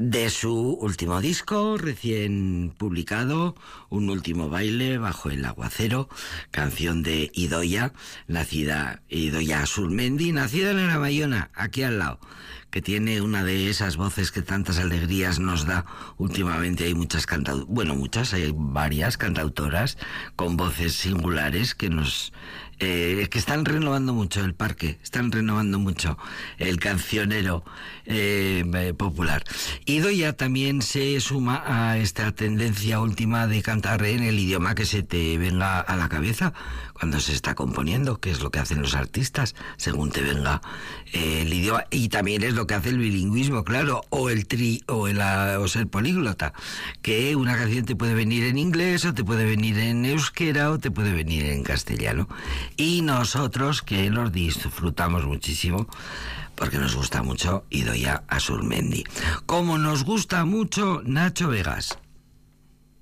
de su último disco recién publicado, Un último baile bajo el aguacero, canción de Idoia Azurmendi, nacida en Arabayona, aquí al lado, que tiene una de esas voces que tantas alegrías nos da últimamente. Hay hay varias cantautoras con voces singulares que que están renovando mucho el parque, están renovando mucho el cancionero popular. Idoia también se suma a esta tendencia última de cantar en el idioma que se te venga a la cabeza cuando se está componiendo, que es lo que hacen los artistas, según te venga el idioma, y también es lo que hace el bilingüismo, claro, o ser políglota, que una canción te puede venir en inglés, o te puede venir en euskera, o te puede venir en castellano. Y nosotros, que los disfrutamos muchísimo, porque nos gusta mucho Idoia Azurmendi. Como nos gusta mucho Nacho Vegas.